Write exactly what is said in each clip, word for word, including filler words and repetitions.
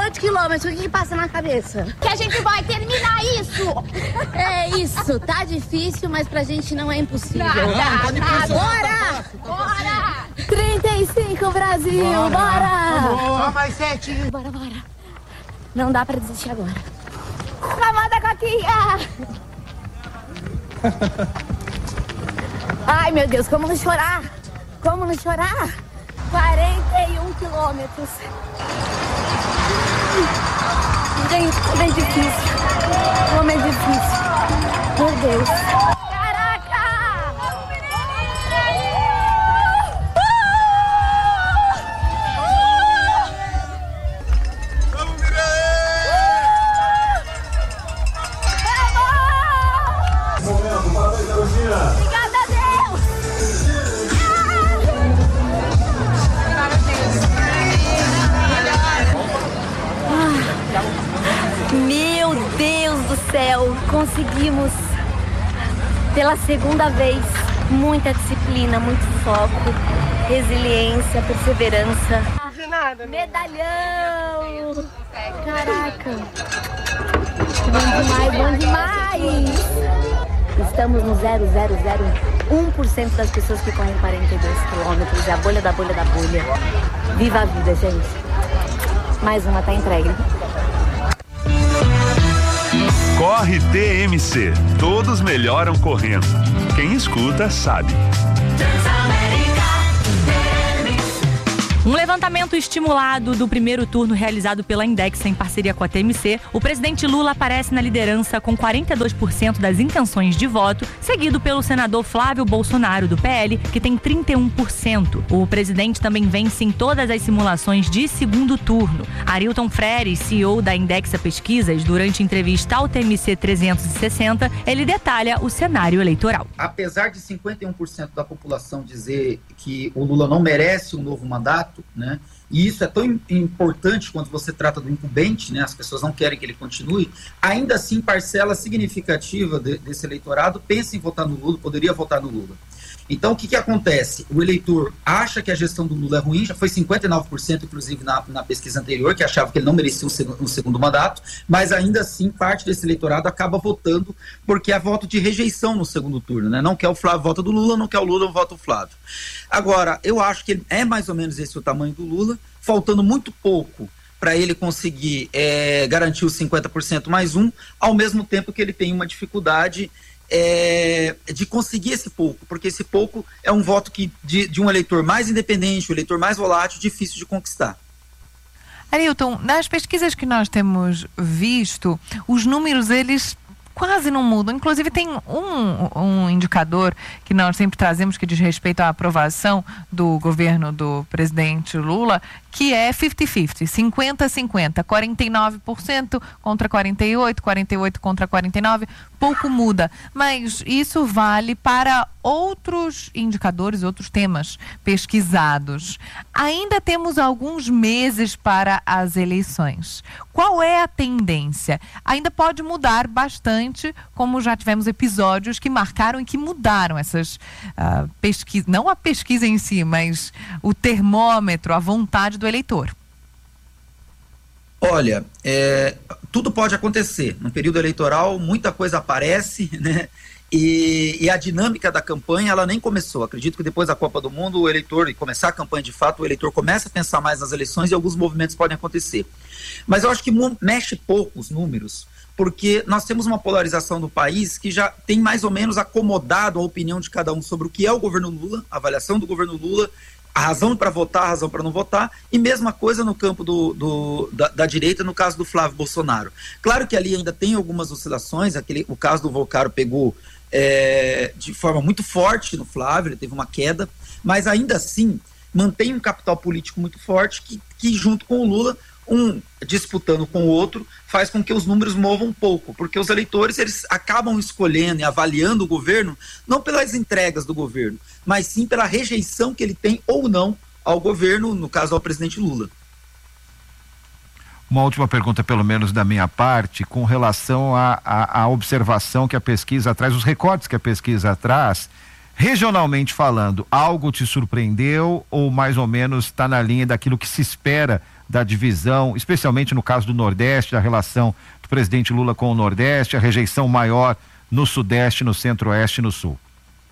oito quilômetros, o que, que passa na cabeça? Que a gente vai terminar isso! É isso, tá difícil, mas pra gente não é impossível. Não, tá, tá tá, difícil. bora! Bora! trinta e cinco, Brasil, bora! bora. Só mais sete. Bora, bora. Não dá pra desistir agora. Clamada Coquinha! Ai, meu Deus, como não chorar? Como não chorar? quarenta e um quilômetros. Gente, como é difícil. Como é difícil. Meu Deus. Meu Deus do céu, conseguimos pela segunda vez. Muita disciplina, muito foco, resiliência, perseverança. Medalhão! Caraca! Bom demais, bom demais! Estamos no zero vírgula zero zero um por cento das pessoas que correm quarenta e dois quilômetros. É a bolha da bolha da bolha. Viva a vida, gente! Mais uma tá entregue. Corre T M C. Todos melhoram correndo. Quem escuta sabe. Um levantamento estimulado do primeiro turno realizado pela Indexa em parceria com a T M C, o presidente Lula aparece na liderança com quarenta e dois por cento das intenções de voto, seguido pelo senador Flávio Bolsonaro, do P L, que tem trinta e um por cento. O presidente também vence em todas as simulações de segundo turno. Arilton Freires, C E O da Indexa Pesquisas, durante entrevista ao T M C trezentos e sessenta, ele detalha o cenário eleitoral. Apesar de cinquenta e um por cento da população dizer que o Lula não merece um novo mandato, né? E isso é tão importante quando você trata do incumbente, né? As pessoas não querem que ele continue, ainda assim parcela significativa de, desse eleitorado pensa em votar no Lula, poderia votar no Lula. Então o que que acontece? O eleitor acha que a gestão do Lula é ruim, já foi cinquenta e nove por cento inclusive na, na pesquisa anterior, que achava que ele não merecia um, seg- um segundo mandato, mas ainda assim parte desse eleitorado acaba votando porque é voto de rejeição no segundo turno, né? Não quer o Flávio, vota do Lula, não quer o Lula, vota o Flávio. Agora, eu acho que é mais ou menos esse o tamanho do Lula, faltando muito pouco para ele conseguir é, garantir os cinquenta por cento mais um, ao mesmo tempo que ele tem uma dificuldade É, de conseguir esse pouco, porque esse pouco é um voto que, de, de um eleitor mais independente, um eleitor mais volátil, difícil de conquistar. Arilton, nas pesquisas que nós temos visto, os números, eles quase não mudam. Inclusive tem um, um indicador que nós sempre trazemos que diz respeito à aprovação do governo do presidente Lula, que é cinquenta cinquenta, cinquenta a cinquenta, quarenta e nove por cento contra quarenta e oito por cento, quarenta e oito por cento contra quarenta e nove por cento, pouco muda. Mas isso vale para outros indicadores, outros temas pesquisados. Ainda temos alguns meses para as eleições. Qual é a tendência? Ainda pode mudar bastante, como já tivemos episódios que marcaram e que mudaram essas uh, pesquisas, não a pesquisa em si, mas o termômetro, a vontade do eleitor. Olha, é, tudo pode acontecer. No período eleitoral, muita coisa aparece, né? E, e a dinâmica da campanha, ela nem começou. Acredito que depois da Copa do Mundo, o eleitor, e começar a campanha de fato, o eleitor começa a pensar mais nas eleições e alguns movimentos podem acontecer. Mas eu acho que mexe pouco os números, porque nós temos uma polarização do país que já tem mais ou menos acomodado a opinião de cada um sobre o que é o governo Lula, a avaliação do governo Lula, a razão para votar, a razão para não votar, e mesma coisa no campo do, do, da, da direita, no caso do Flávio Bolsonaro. Claro que ali ainda tem algumas oscilações, aquele, o caso do Volcaro pegou é, de forma muito forte no Flávio, ele teve uma queda, mas ainda assim mantém um capital político muito forte que, que junto com o Lula, um disputando com o outro, faz com que os números movam um pouco, porque os eleitores eles acabam escolhendo e avaliando o governo não pelas entregas do governo, mas sim pela rejeição que ele tem ou não ao governo, no caso ao presidente Lula. Uma última pergunta, pelo menos da minha parte, com relação à observação que a pesquisa traz, os recortes que a pesquisa traz Regionalmente falando, algo te surpreendeu ou mais ou menos está na linha daquilo que se espera da divisão, especialmente no caso do Nordeste, a relação do presidente Lula com o Nordeste, a rejeição maior no Sudeste, no Centro-Oeste e no Sul?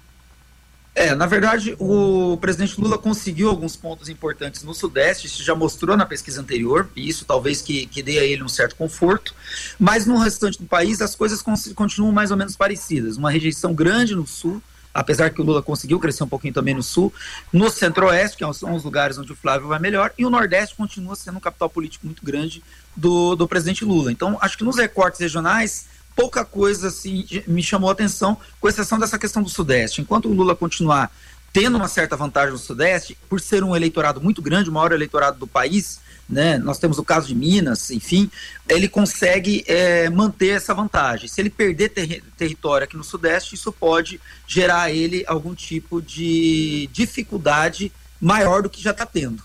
É, na verdade, o presidente Lula conseguiu alguns pontos importantes no Sudeste, isso já mostrou na pesquisa anterior, e isso talvez que, que dê a ele um certo conforto, mas no restante do país as coisas continuam mais ou menos parecidas, uma rejeição grande no Sul, apesar que o Lula conseguiu crescer um pouquinho também no Sul, no Centro-Oeste, que são os lugares onde o Flávio vai melhor, e o Nordeste continua sendo um capital político muito grande do, do presidente Lula. Então, acho que nos recortes regionais, pouca coisa assim, me chamou a atenção, com exceção dessa questão do Sudeste. Enquanto o Lula continuar tendo uma certa vantagem no Sudeste, por ser um eleitorado muito grande, o maior eleitorado do país, né, nós temos o caso de Minas, enfim, ele consegue é, manter essa vantagem. Se ele perder ter- território aqui no Sudeste, isso pode gerar a ele algum tipo de dificuldade maior do que já está tendo.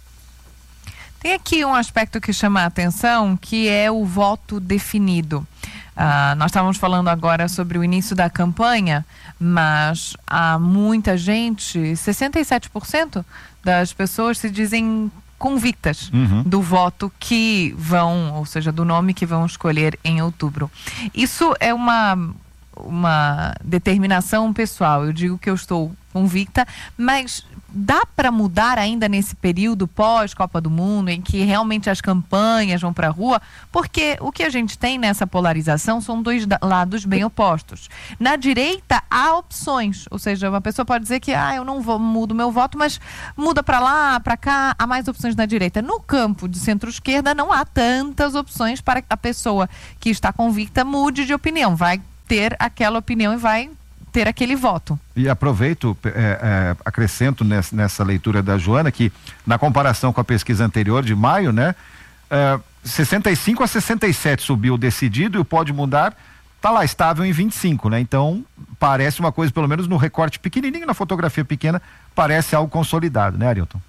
Tem aqui um aspecto que chama a atenção, que é o voto definido. Ah, nós estávamos falando agora sobre o início da campanha, mas há muita gente, sessenta e sete por cento das pessoas se dizem convictas uhum. do voto que vão, ou seja, do nome que vão escolher em outubro. Isso é uma, uma determinação pessoal. Eu digo que eu estou convicta, mas dá para mudar ainda nesse período pós-Copa do Mundo, em que realmente as campanhas vão para a rua? Porque o que a gente tem nessa polarização são dois lados bem opostos. Na direita há opções, ou seja, uma pessoa pode dizer que ah, eu não vou, mudo meu voto, mas muda para lá, para cá, há mais opções na direita. No campo de centro-esquerda não há tantas opções para que a pessoa que está convicta mude de opinião, vai ter aquela opinião e vai ter aquele voto. E aproveito, é, é, acrescento nessa, nessa leitura da Joana, que na comparação com a pesquisa anterior de maio, né, é, sessenta e cinco a sessenta e sete subiu decidido e o pode mudar tá lá estável em vinte e cinco, né? Então parece uma coisa, pelo menos no recorte pequenininho, na fotografia pequena, parece algo consolidado, né, Arilton?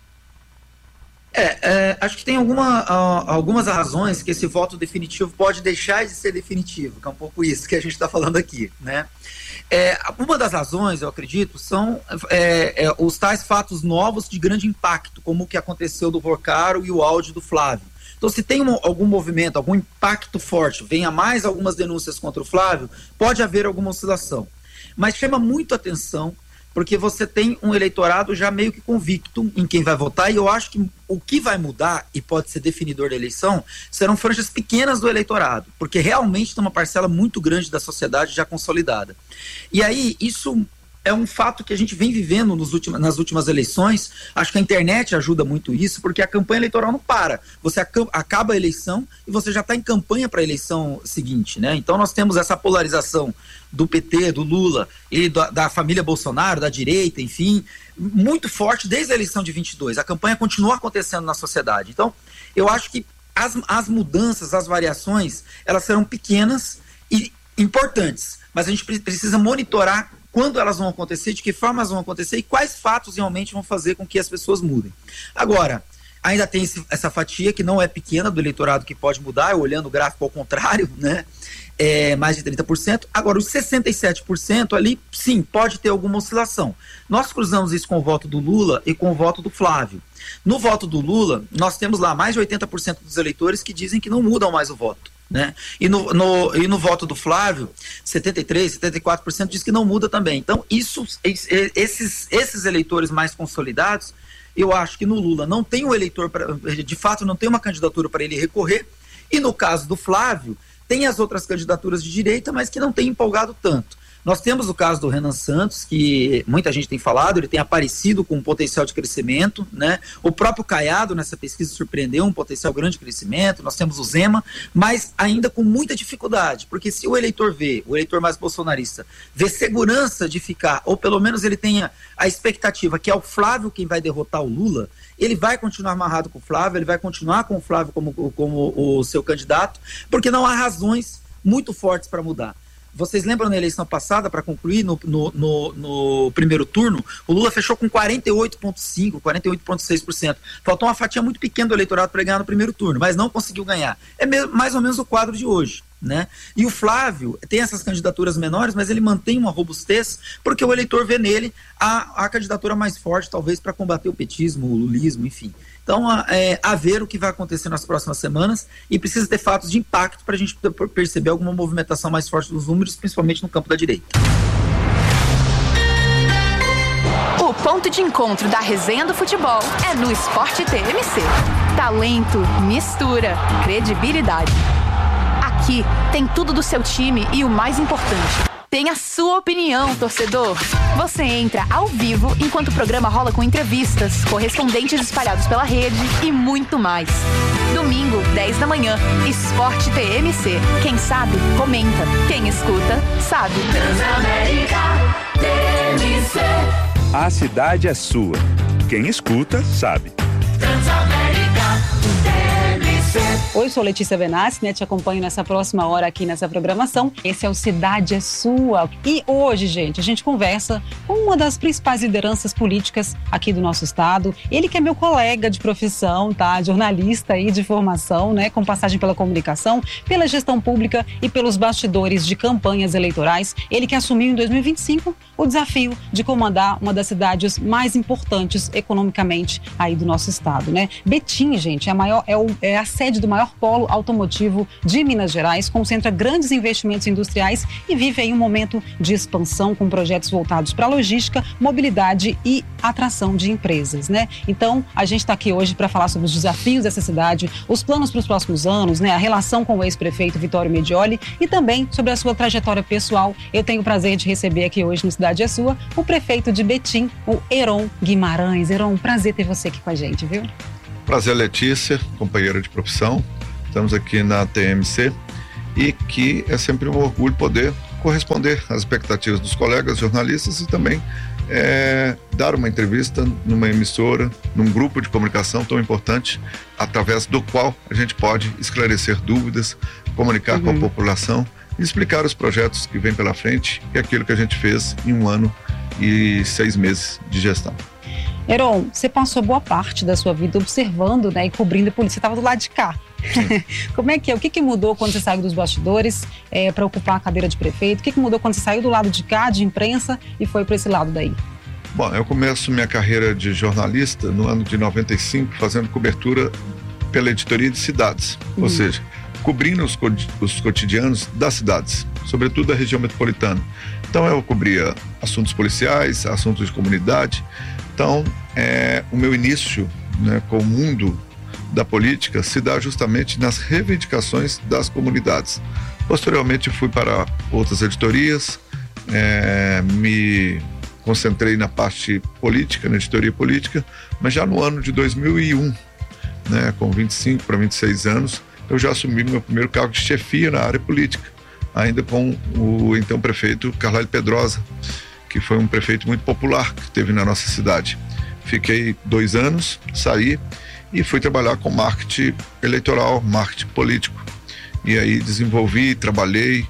É, é, acho que tem alguma, uh, algumas razões que esse voto definitivo pode deixar de ser definitivo, que é um pouco isso que a gente está falando aqui, né? É, uma das razões, eu acredito, são é, é, os tais fatos novos de grande impacto, como o que aconteceu do Vorcaro e o áudio do Flávio. Então, se tem um, algum movimento, algum impacto forte, venha mais algumas denúncias contra o Flávio, pode haver alguma oscilação. Mas chama muito atenção, porque você tem um eleitorado já meio que convicto em quem vai votar, e eu acho que o que vai mudar, e pode ser definidor da eleição, serão franjas pequenas do eleitorado, porque realmente tem uma parcela muito grande da sociedade já consolidada. E aí, isso é um fato que a gente vem vivendo nos últimos, nas últimas eleições. Acho que a internet ajuda muito isso, porque a campanha eleitoral não para. Você acaba a eleição e você já está em campanha para a eleição seguinte, né? Então nós temos essa polarização do P T, do Lula e da, da família Bolsonaro, da direita, enfim, muito forte desde a eleição de vinte e dois. A campanha continua acontecendo na sociedade. Então, eu acho que as, as mudanças, as variações, elas serão pequenas e importantes, mas a gente precisa monitorar quando elas vão acontecer, de que forma elas vão acontecer e quais fatos realmente vão fazer com que as pessoas mudem. Agora, ainda tem esse, essa fatia que não é pequena do eleitorado que pode mudar, olhando o gráfico ao contrário, né? É, mais de trinta por cento. Agora, os sessenta e sete por cento ali, sim, pode ter alguma oscilação. Nós cruzamos isso com o voto do Lula e com o voto do Flávio. No voto do Lula, nós temos lá mais de oitenta por cento dos eleitores que dizem que não mudam mais o voto, né? E no, no, e no voto do Flávio, setenta e três, setenta e quatro por cento diz que não muda também. Então, isso, esses, esses eleitores mais consolidados, eu acho que no Lula não tem um eleitor, pra, de fato não tem uma candidatura para ele recorrer, e no caso do Flávio, tem as outras candidaturas de direita, mas que não tem empolgado tanto. Nós temos o caso do Renan Santos, que muita gente tem falado, ele tem aparecido com um potencial de crescimento, né? O próprio Caiado nessa pesquisa surpreendeu um potencial grande de crescimento. Nós temos o Zema, mas ainda com muita dificuldade, porque se o eleitor vê, o eleitor mais bolsonarista, vê segurança de ficar, ou pelo menos ele tenha a expectativa que é o Flávio quem vai derrotar o Lula, ele vai continuar amarrado com o Flávio, ele vai continuar com o Flávio como, como o seu candidato, porque não há razões muito fortes para mudar. Vocês lembram na eleição passada, para concluir, no, no, no, no primeiro turno, o Lula fechou com quarenta e oito vírgula cinco por cento, quarenta e oito vírgula seis por cento. Faltou uma fatia muito pequena do eleitorado para ganhar no primeiro turno, mas não conseguiu ganhar. É mesmo, mais ou menos o quadro de hoje, né? E o Flávio tem essas candidaturas menores, mas ele mantém uma robustez porque o eleitor vê nele a, a candidatura mais forte, talvez, para combater o petismo, o lulismo, enfim. Então, a, é, a ver o que vai acontecer nas próximas semanas, e precisa ter fatos de impacto para a gente perceber alguma movimentação mais forte dos números, principalmente no campo da direita. O ponto de encontro da resenha do futebol é no Sport T M C. Talento, mistura, credibilidade. Aqui tem tudo do seu time e o mais importante, tem a sua opinião, torcedor. Você entra ao vivo enquanto o programa rola com entrevistas, correspondentes espalhados pela rede e muito mais. Domingo, dez da manhã, Sport T M C. Quem sabe, comenta. Quem escuta, sabe. Transamérica T M C. A cidade é sua. Quem escuta, sabe. Transamérica T M C. Oi, sou Letícia Benassi, né? Te acompanho nessa próxima hora aqui nessa programação. Esse é o Cidade é Sua. E hoje, gente, a gente conversa com uma das principais lideranças políticas aqui do nosso estado. Ele que é meu colega de profissão, tá? Jornalista aí de formação, né? Com passagem pela comunicação, pela gestão pública e pelos bastidores de campanhas eleitorais. Ele que assumiu em dois mil e vinte e cinco o desafio de comandar uma das cidades mais importantes economicamente aí do nosso estado, né? Betim, gente, é a, maior, é, o, é a sede do maior polo automotivo de Minas Gerais, concentra grandes investimentos industriais e vive aí um momento de expansão com projetos voltados para logística, mobilidade e atração de empresas, né? Então, a gente está aqui hoje para falar sobre os desafios dessa cidade, os planos para os próximos anos, né? A relação com o ex-prefeito Vitório Medioli e também sobre a sua trajetória pessoal. Eu tenho o prazer de receber aqui hoje no Cidade é Sua o prefeito de Betim, o Heron Guimarães. Heron, prazer ter você aqui com a gente, viu? Prazer, Letícia, companheira de profissão. Estamos aqui na T M C e que é sempre um orgulho poder corresponder às expectativas dos colegas jornalistas e também é, dar uma entrevista numa emissora, num grupo de comunicação tão importante, através do qual a gente pode esclarecer dúvidas, comunicar uhum. com a população e explicar os projetos que vêm pela frente e aquilo que a gente fez em um ano e seis meses de gestão. Heron, você passou boa parte da sua vida observando, né, e cobrindo a polícia. Você estava do lado de cá. Como é que é? O que, que mudou quando você saiu dos bastidores é, para ocupar a cadeira de prefeito? O que, que mudou quando você saiu do lado de cá, de imprensa, e foi para esse lado daí? Bom, eu começo minha carreira de jornalista no ano de noventa e cinco, fazendo cobertura pela editoria de cidades. Uhum. Ou seja, cobrindo os, os cotidianos das cidades, sobretudo da região metropolitana. Então eu cobria assuntos policiais, assuntos de comunidade. Então, é, o meu início, né, com o mundo da política se dá justamente nas reivindicações das comunidades. Posteriormente fui para outras editorias, é, me concentrei na parte política, na editoria política, mas já no ano de dois mil e um, né, com vinte e cinco para vinte e seis anos, eu já assumi meu primeiro cargo de chefia na área política, ainda com o então prefeito Carlalho Pedrosa, que foi um prefeito muito popular que teve na nossa cidade. Fiquei dois anos, saí e fui trabalhar com marketing eleitoral, marketing político. E aí desenvolvi, trabalhei,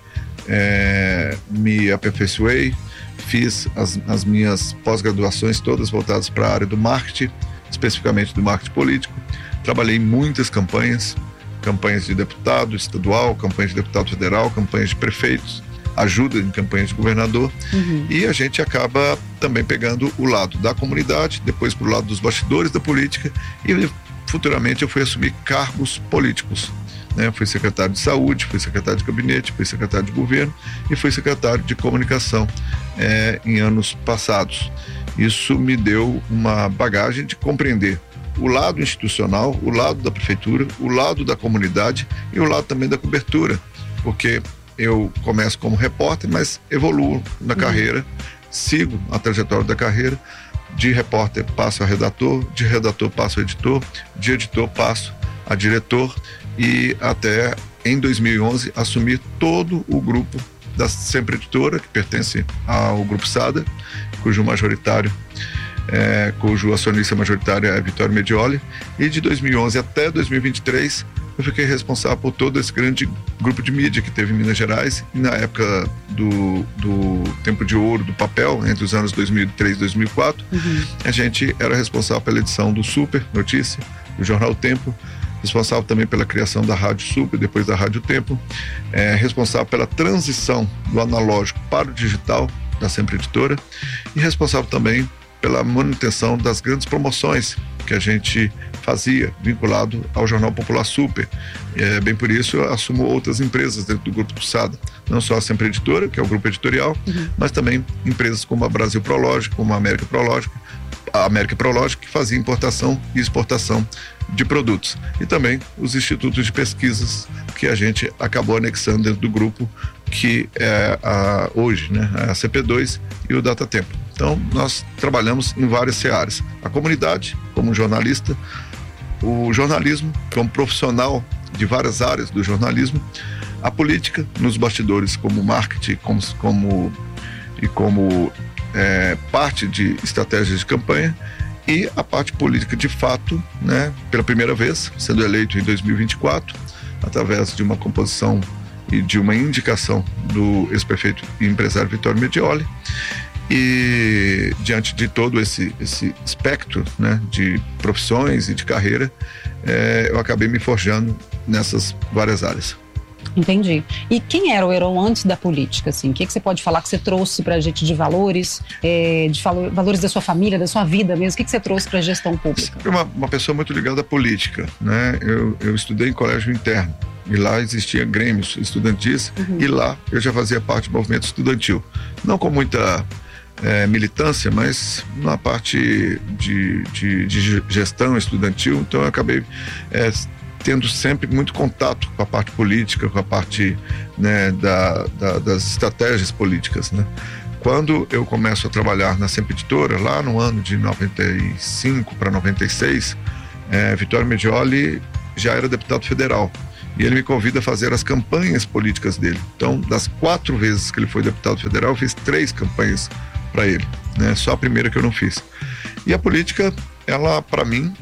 é, me aperfeiçoei, fiz as, as minhas pós-graduações todas voltadas para a área do marketing, especificamente do marketing político. Trabalhei em muitas campanhas, campanhas de deputado estadual, campanhas de deputado federal, campanhas de prefeitos, ajuda em campanhas de governador, uhum. e a gente acaba também pegando o lado da comunidade, depois para o lado dos bastidores da política, e futuramente eu fui assumir cargos políticos, né? Fui secretário de saúde, fui secretário de gabinete, fui secretário de governo e fui secretário de comunicação é, em anos passados. Isso me deu uma bagagem de compreender o lado institucional, o lado da prefeitura, o lado da comunidade e o lado também da cobertura, porque eu começo como repórter, mas evoluo na uhum. carreira, sigo a trajetória da carreira, de repórter passo a redator, de redator passo a editor, de editor passo a diretor e até em dois mil e onze assumir todo o grupo da Sempre Editora, que pertence ao Grupo Sada, cujo majoritário, é, cujo acionista majoritário é Vitório Medioli, e de dois mil e onze até dois mil e vinte e três eu fiquei responsável por todo esse grande grupo de mídia que teve em Minas Gerais, e na época do, do tempo de ouro do papel, entre os anos dois mil e três e dois mil e quatro, uhum. a gente era responsável pela edição do Super Notícia, do Jornal Tempo, responsável também pela criação da Rádio Super, depois da Rádio Tempo, é, responsável pela transição do analógico para o digital da Sempre Editora e responsável também pela manutenção das grandes promoções que a gente fazia vinculado ao Jornal Popular Super. É, bem por isso eu assumo outras empresas dentro do Grupo Tussada, não só a Sempre Editora, que é o grupo editorial, uhum. mas também empresas como a Brasil Prológica, como a América Prológica, a América Prológica, que fazia importação e exportação de produtos. E também os institutos de pesquisas que a gente acabou anexando dentro do grupo, que é a, hoje, né, a C P dois e o Datatempo. Então, nós trabalhamos em várias searas. A comunidade, como jornalista, o jornalismo, como profissional de várias áreas do jornalismo, a política, nos bastidores, como marketing como, como, e como é, parte de estratégias de campanha, e a parte política de fato, né, pela primeira vez, sendo eleito em dois mil e vinte e quatro, através de uma composição e de uma indicação do ex-prefeito e empresário Vittorio Medioli. E diante de todo esse, esse espectro, né, de profissões e de carreira, é, eu acabei me forjando nessas várias áreas. Entendi. E quem era o Heron antes da política? Assim? O que, que você pode falar que você trouxe para a gente de valores, é, de valo, valores da sua família, da sua vida mesmo? O que, que você trouxe para a gestão pública? Eu uma, uma pessoa muito ligada à política, né? Eu, eu estudei em colégio interno e lá existia grêmios estudantis, uhum. e lá eu já fazia parte do movimento estudantil. Não com muita é, militância, mas na parte de, de, de gestão estudantil, então eu acabei é, tendo sempre muito contato com a parte política, com a parte, né, da, da, das estratégias políticas, né? Quando eu começo a trabalhar na Sempre Editora, lá no ano de noventa e cinco para noventa e seis, é, Vittorio Medioli já era deputado federal e ele me convida a fazer as campanhas políticas dele. Então, das quatro vezes que ele foi deputado federal, eu fiz três campanhas para ele, né? Só a primeira que eu não fiz. E a política, ela, para mim,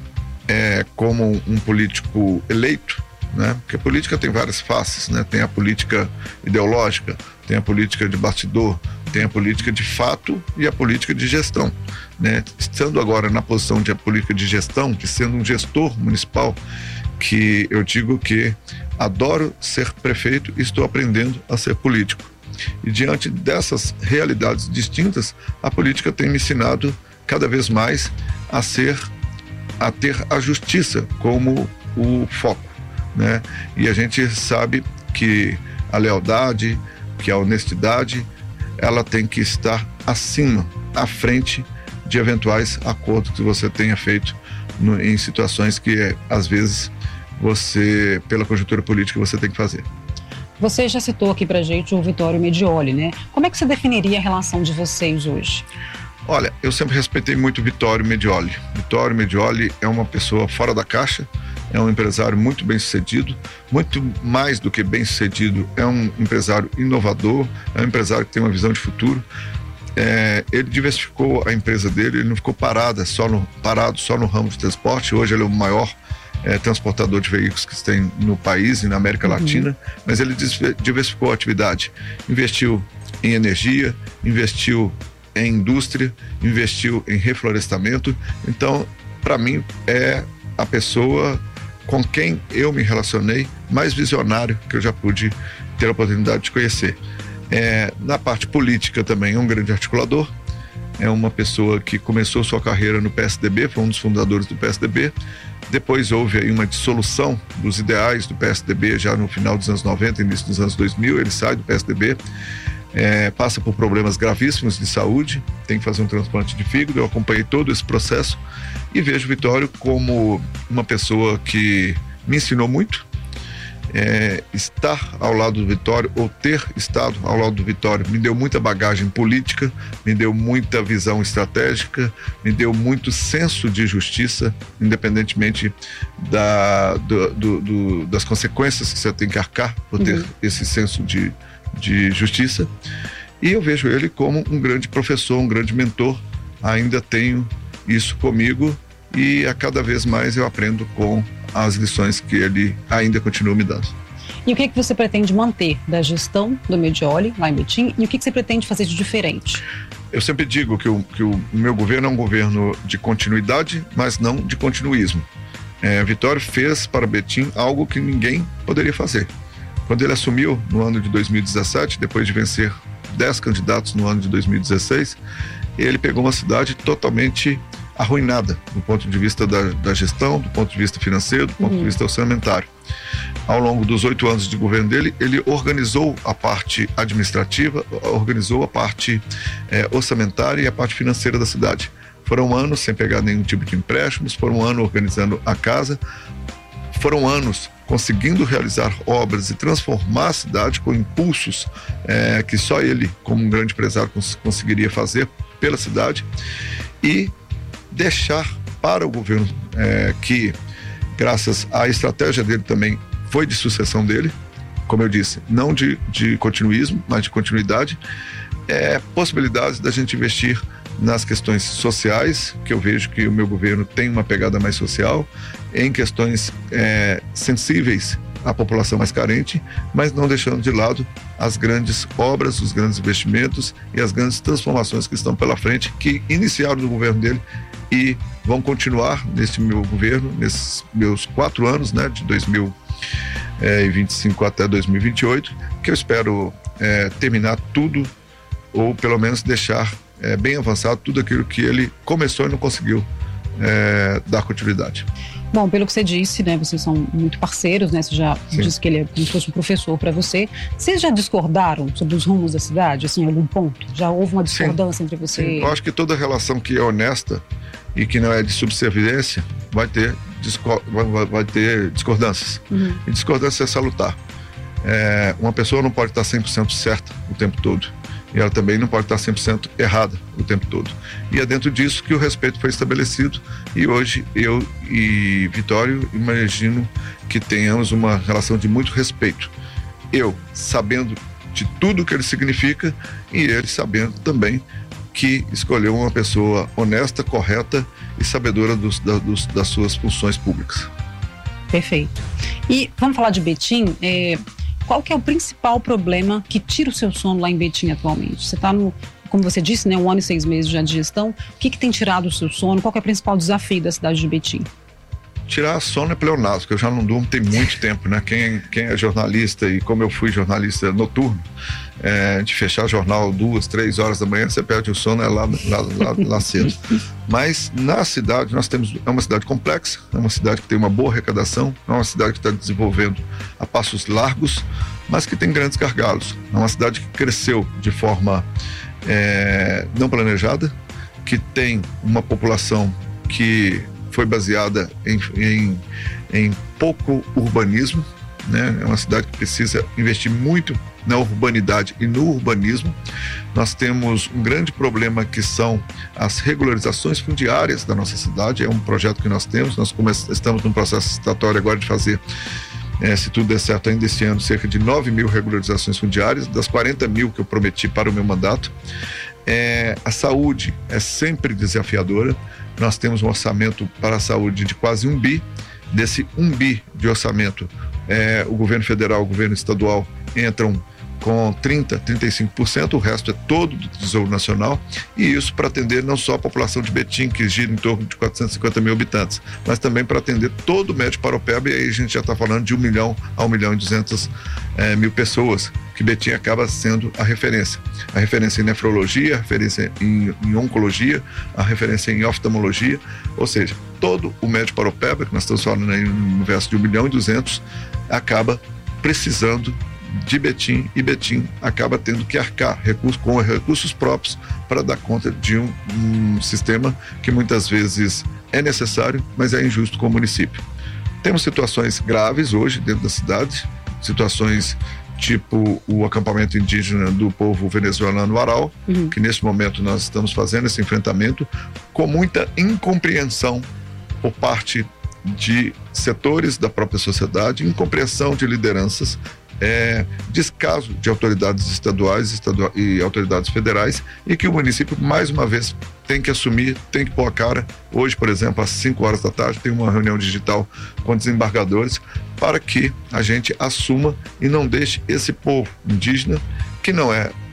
é como um político eleito, né? Porque a política tem várias faces, né? Tem a política ideológica, tem a política de bastidor, tem a política de fato e a política de gestão, né? Estando agora na posição de a política de gestão, de sendo um gestor municipal, que eu digo que adoro ser prefeito e estou aprendendo a ser político. E diante dessas realidades distintas, a política tem me ensinado cada vez mais a ser, a ter a justiça como o foco, né? E a gente sabe que a lealdade, que a honestidade, ela tem que estar acima, à frente de eventuais acordos que você tenha feito no, em situações que às vezes você, pela conjuntura política, você tem que fazer. Você já citou aqui pra gente o Vittorio Medioli, né? Como é que você definiria a relação de vocês hoje? Olha, eu sempre respeitei muito o Vittorio Medioli. Vittorio Medioli é uma pessoa fora da caixa, é um empresário muito bem sucedido, muito mais do que bem sucedido, é um empresário inovador, é um empresário que tem uma visão de futuro. É, ele diversificou a empresa dele, ele não ficou parado só no, parado só no ramo de transporte. Hoje ele é o maior É, transportador de veículos que tem no país e na América uhum. Latina, mas ele diversificou a atividade, investiu em energia, investiu em indústria, investiu em reflorestamento. Então, para mim, é a pessoa com quem eu me relacionei mais visionário que eu já pude ter a oportunidade de conhecer. É, na parte política também é um grande articulador, é uma pessoa que começou sua carreira no P S D B, foi um dos fundadores do P S D B. Depois houve aí uma dissolução dos ideais do P S D B já no final dos anos noventa, início dos anos dois mil, ele sai do P S D B, é, passa por problemas gravíssimos de saúde, tem que fazer um transplante de fígado. Eu acompanhei todo esse processo e vejo o Vittorio como uma pessoa que me ensinou muito. É, estar ao lado do Vittorio, ou ter estado ao lado do Vittorio, me deu muita bagagem política, me deu muita visão estratégica, me deu muito senso de justiça, independentemente da, do, do, do, das consequências que você tem que arcar por ter uhum. esse senso de, de justiça. E eu vejo ele como um grande professor, um grande mentor. Ainda tenho isso comigo e a cada vez mais eu aprendo com as lições que ele ainda continua me dando. E o que, que você pretende manter da gestão do Medioli lá em Betim, e o que, que você pretende fazer de diferente? Eu sempre digo que o, que o meu governo é um governo de continuidade, mas não de continuismo. é, Vitório fez para Betim algo que ninguém poderia fazer. Quando ele assumiu no ano de dois mil e dezessete, depois de vencer dez candidatos no ano de dois mil e dezesseis, ele pegou uma cidade totalmente arruinada do ponto de vista da, da gestão, do ponto de vista financeiro, do ponto uhum. de vista orçamentário. Ao longo dos oito anos de governo dele, ele organizou a parte administrativa, organizou a parte é, orçamentária e a parte financeira da cidade. Foram anos sem pegar nenhum tipo de empréstimos, foram anos organizando a casa, foram anos conseguindo realizar obras e transformar a cidade com impulsos é, que só ele, como um grande empresário, cons- conseguiria fazer pela cidade, e deixar para o governo é, que, graças à estratégia dele também, foi de sucessão dele, como eu disse, não de, de continuismo, mas de continuidade, é, possibilidades da gente investir nas questões sociais, que eu vejo que o meu governo tem uma pegada mais social, em questões é, sensíveis à população mais carente, mas não deixando de lado as grandes obras, os grandes investimentos e as grandes transformações que estão pela frente, que iniciaram no governo dele e vão continuar neste meu governo, nesses meus quatro anos, né, de dois mil e vinte e cinco até dois mil e vinte e oito, que eu espero é, terminar tudo, ou pelo menos deixar é, bem avançado tudo aquilo que ele começou e não conseguiu é, dar continuidade. Bom, pelo que você disse, né, vocês são muito parceiros, né, você já Sim. disse que ele é como se fosse um professor para você. Vocês já discordaram sobre os rumos da cidade, assim, em algum ponto? Já houve uma discordância Sim. entre você? Sim. Eu acho que toda relação que é honesta e que não é de subserviência vai ter, discor- vai, vai ter discordâncias. Uhum. E discordância é salutar. É, uma pessoa não pode estar cem por cento certa o tempo todo. E ela também não pode estar cem por cento errada o tempo todo. E é dentro disso que o respeito foi estabelecido, e hoje eu e Vitório imagino que tenhamos uma relação de muito respeito. Eu sabendo de tudo que ele significa e ele sabendo também que escolheu uma pessoa honesta, correta e sabedora dos, da, dos, das suas funções públicas. Perfeito. E vamos falar de Betim, é... qual que é o principal problema que tira o seu sono lá em Betim atualmente? Você está no, como você disse, né, um ano e seis meses já de gestão. O que, que tem tirado o seu sono? Qual que é o principal desafio da cidade de Betim? Tirar sono é pleonasmo, que eu já não durmo tem muito tempo, né? Quem, quem é jornalista, e como eu fui jornalista noturno, é, de fechar jornal duas, três horas da manhã, você perde o sono, é lá, lá, lá, lá cedo. Mas na cidade, nós temos, é uma cidade complexa, é uma cidade que tem uma boa arrecadação, é uma cidade que está desenvolvendo a passos largos, mas que tem grandes gargalos. É uma cidade que cresceu de forma é, não planejada, que tem uma população que foi baseada em, em, em pouco urbanismo, né? É uma cidade que precisa investir muito na urbanidade e no urbanismo. Nós temos um grande problema que são as regularizações fundiárias da nossa cidade. É um projeto que nós temos, nós come- estamos num processo licitatório agora de fazer, é, se tudo der certo ainda este ano, cerca de nove mil regularizações fundiárias, das quarenta mil que eu prometi para o meu mandato. É, a saúde é sempre desafiadora. Nós temos um orçamento para a saúde de quase um bi. Desse um bi de orçamento, é, o governo federal, o governo estadual entram com trinta, trinta e cinco por cento, o resto é todo do Tesouro Nacional, e isso para atender não só a população de Betim, que gira em torno de quatrocentos e cinquenta mil habitantes, mas também para atender todo o médio Paropeba, e aí a gente já está falando de um milhão a um milhão e duzentas é, mil pessoas, que Betim acaba sendo a referência. A referência em nefrologia, a referência em, em oncologia, a referência em oftalmologia, ou seja, todo o médio Paropeba, que nós estamos falando aí no universo de um milhão e duzentos, acaba precisando de Betim, e Betim acaba tendo que arcar recursos, com recursos próprios para dar conta de um, um sistema que muitas vezes é necessário, mas é injusto com o município. Temos situações graves hoje dentro da cidade, situações tipo o acampamento indígena do povo venezuelano Aral, uhum. que neste momento nós estamos fazendo esse enfrentamento com muita incompreensão por parte de setores da própria sociedade, incompreensão de lideranças, É, descaso de autoridades estaduais estadual, e autoridades federais, e que o município mais uma vez tem que assumir, tem que pôr a cara. Hoje, por exemplo, às cinco horas da tarde tem uma reunião digital com desembargadores para que a gente assuma e não deixe esse povo indígena, que não é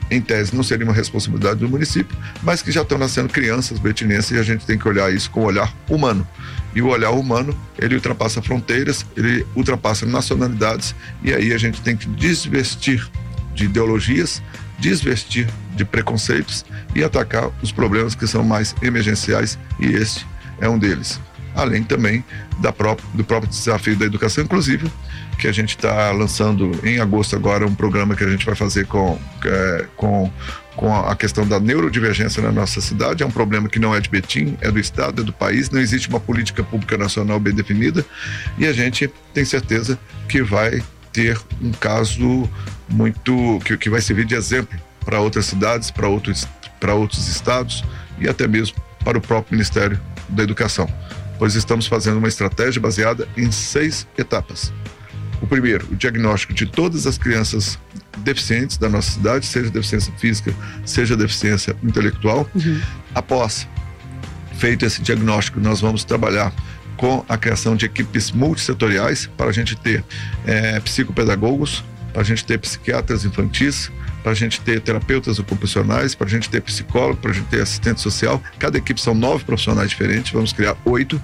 em tese não seria uma responsabilidade do município, mas que já estão nascendo crianças betinenses e a gente tem que olhar isso com o olhar humano. E o olhar humano, ele ultrapassa fronteiras, ele ultrapassa nacionalidades, e aí a gente tem que desvestir de ideologias, desvestir de preconceitos e atacar os problemas que são mais emergenciais, e este é um deles. Além também da própria, do próprio desafio da educação inclusiva, que a gente está lançando em agosto agora um programa que a gente vai fazer com, é, com, com a questão da neurodivergência na nossa cidade. É um problema que não é de Betim, é do estado, é do país, não existe uma política pública nacional bem definida, e a gente tem certeza que vai ter um caso muito, que, que vai servir de exemplo para outras cidades, para outros, para outros estados e até mesmo para o próprio Ministério da Educação, pois estamos fazendo uma estratégia baseada em seis etapas. O primeiro, o diagnóstico de todas as crianças deficientes da nossa cidade, seja deficiência física, seja deficiência intelectual. Uhum. Após feito esse diagnóstico, nós vamos trabalhar com a criação de equipes multissetoriais para a gente ter é, psicopedagogos, para a gente ter psiquiatras infantis, para a gente ter terapeutas ocupacionais, para a gente ter psicólogo, para a gente ter assistente social. Cada equipe são nove profissionais diferentes, vamos criar oito.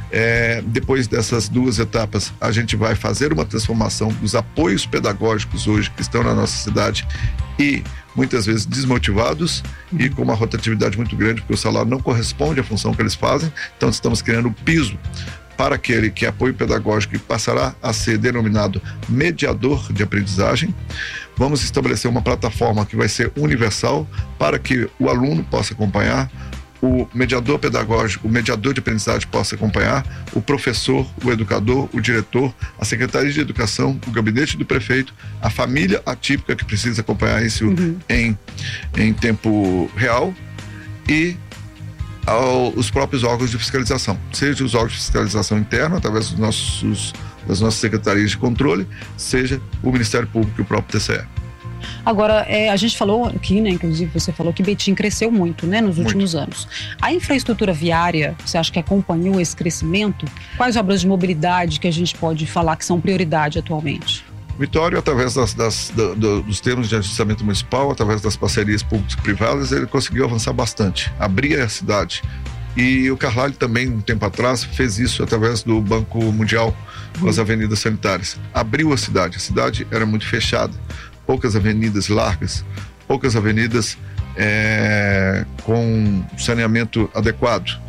É, depois dessas duas etapas, a gente vai fazer uma transformação dos apoios pedagógicos hoje que estão na nossa cidade e muitas vezes desmotivados e com uma rotatividade muito grande, porque o salário não corresponde à função que eles fazem. Então estamos criando um piso para aquele que é apoio pedagógico e passará a ser denominado mediador de aprendizagem. Vamos estabelecer uma plataforma que vai ser universal para que o aluno possa acompanhar, o mediador pedagógico, o mediador de aprendizagem possa acompanhar, o professor, o educador, o diretor, a Secretaria de Educação, o gabinete do prefeito, a família atípica que precisa acompanhar isso uhum. em, em tempo real e ao, os próprios órgãos de fiscalização, seja os órgãos de fiscalização interna, através dos nossos, das nossas secretarias de controle, seja o Ministério Público e o próprio T C E. Agora, é, a gente falou aqui, né, inclusive você falou que Betim cresceu muito, né, nos últimos muito. anos. A infraestrutura viária, você acha que acompanhou esse crescimento? Quais obras de mobilidade que a gente pode falar que são prioridade atualmente? Vitória, através das, das, do, do, dos termos de agenciamento municipal, através das parcerias públicas e privadas, ele conseguiu avançar bastante, abrir a cidade. E o Carlyle também, um tempo atrás, fez isso através do Banco Mundial com uhum. as avenidas sanitárias. Abriu a cidade, a cidade era muito fechada. Poucas avenidas largas, poucas avenidas é, com saneamento adequado.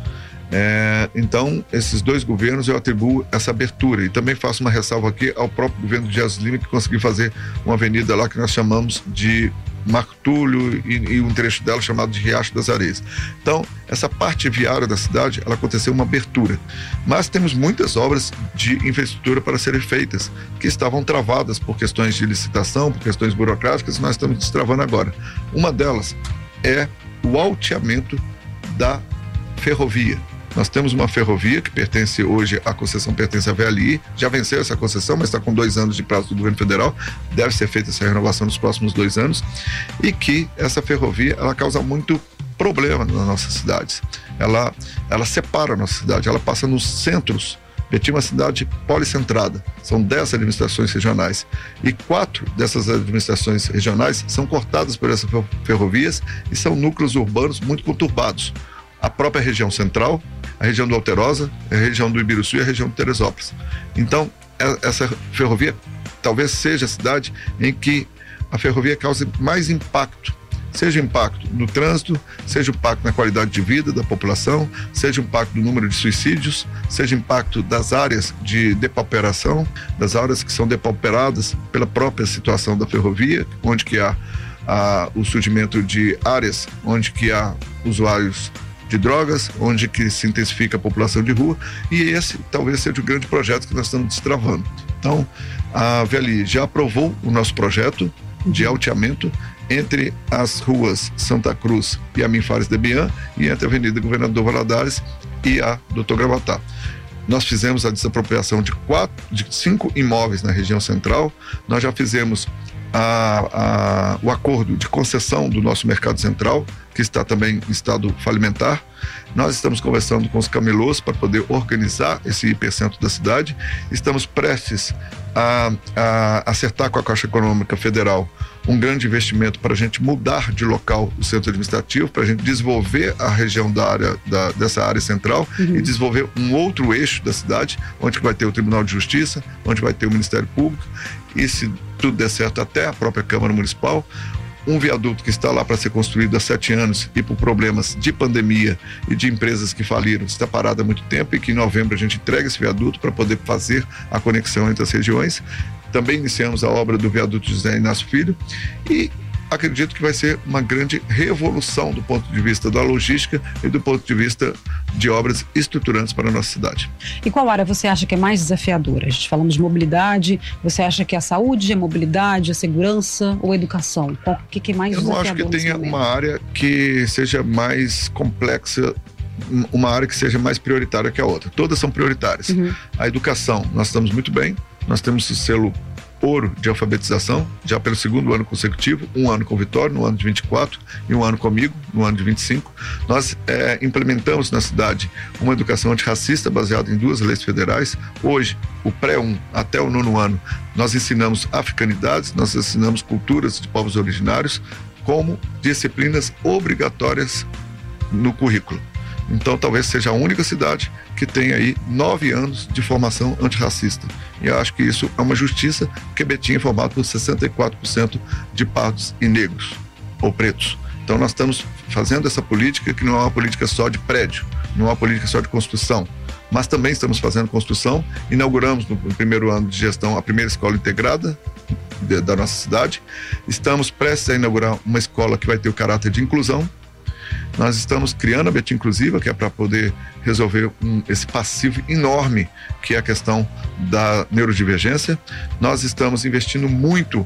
É, então, esses dois governos eu atribuo essa abertura e também faço uma ressalva aqui ao próprio governo de Dias Lima, que conseguiu fazer uma avenida lá que nós chamamos de Marco Túlio e, e um trecho dela chamado de Riacho das Areias. Então, essa parte viária da cidade, ela aconteceu uma abertura, mas temos muitas obras de infraestrutura para serem feitas, que estavam travadas por questões de licitação, por questões burocráticas, e nós estamos destravando agora. Uma delas é o alteamento da ferrovia. Nós temos uma ferrovia que pertence hoje, a concessão pertence à V L I, já venceu essa concessão, mas está com dois anos de prazo do governo federal, deve ser feita essa renovação nos próximos dois anos, e que essa ferrovia, ela causa muito problema nas nossas cidades. Ela, ela separa a nossa cidade, ela passa nos centros. Betim é uma cidade policentrada, são dez administrações regionais e quatro dessas administrações regionais são cortadas por essas ferrovias e são núcleos urbanos muito conturbados. A própria região central, a região do Alterosa, a região do Ibiruçu e a região de Teresópolis. Então, essa ferrovia talvez seja a cidade em que a ferrovia cause mais impacto, seja impacto no trânsito, seja impacto na qualidade de vida da população, seja impacto no número de suicídios, seja impacto das áreas de depauperação, das áreas que são depauperadas pela própria situação da ferrovia, onde que há ah, o surgimento de áreas onde que há usuários de drogas, onde que se intensifica a população de rua, e esse talvez seja o grande projeto que nós estamos destravando. Então, a V L I já aprovou o nosso projeto de alteamento entre as ruas Santa Cruz e Amin Fares de Bian e entre a Avenida Governador Valadares e a Doutor Gravatá. Nós fizemos a desapropriação de, quatro, de cinco imóveis na região central, nós já fizemos A, a, o acordo de concessão do nosso mercado central, que está também em estado falimentar. Nós estamos conversando com os camelôs para poder organizar esse hipercentro da cidade. Estamos prestes a, a acertar com a Caixa Econômica Federal um grande investimento para a gente mudar de local o centro administrativo, para a gente desenvolver a região da área, da, dessa área central uhum. e desenvolver um outro eixo da cidade, onde vai ter o Tribunal de Justiça, onde vai ter o Ministério Público e, se tudo der certo, até a própria Câmara Municipal. Um viaduto que está lá para ser construído há sete anos e por problemas de pandemia e de empresas que faliram, está parado há muito tempo, e que em novembro a gente entrega esse viaduto para poder fazer a conexão entre as regiões. Também iniciamos a obra do viaduto José Inácio Filho e acredito que vai ser uma grande revolução do ponto de vista da logística e do ponto de vista de obras estruturantes para a nossa cidade. E qual área você acha que é mais desafiadora? A gente falamos de mobilidade, você acha que a saúde, a mobilidade, a segurança ou a educação? O que, que é mais Eu não desafiador? acho que tenha uma área que seja mais complexa, uma área que seja mais prioritária que a outra. Todas são prioritárias. Uhum. A educação, nós estamos muito bem, nós temos o selo ouro de alfabetização, já pelo segundo ano consecutivo, um ano com Vitória, no ano de vinte e quatro, e um ano comigo, no ano de vinte e cinco. Nós é, implementamos na cidade uma educação antirracista baseada em duas leis federais. Hoje, o pré um até o nono ano, nós ensinamos africanidades, nós ensinamos culturas de povos originários como disciplinas obrigatórias no currículo. Então, talvez seja a única cidade que tem aí nove anos de formação antirracista. E eu acho que isso é uma justiça, porque Betim é formado por sessenta e quatro por cento de pardos e negros, ou pretos. Então, nós estamos fazendo essa política que não é uma política só de prédio, não é uma política só de construção, mas também estamos fazendo construção. Inauguramos no primeiro ano de gestão a primeira escola integrada de, da nossa cidade. Estamos prestes a inaugurar uma escola que vai ter o caráter de inclusão. Nós estamos criando a Betim Inclusiva, que é para poder resolver um, esse passivo enorme que é a questão da neurodivergência. Nós estamos investindo muito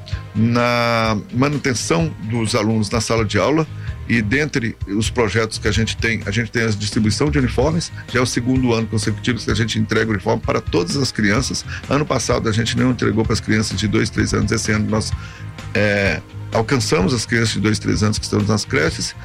na manutenção dos alunos na sala de aula, e dentre os projetos que a gente tem, a gente tem a distribuição de uniformes. Já é o segundo ano consecutivo que a gente entrega o uniforme para todas as crianças. Ano passado a gente não entregou para as crianças de dois, três anos. Esse ano nós é, alcançamos as crianças de dois, três anos que estão nas creches.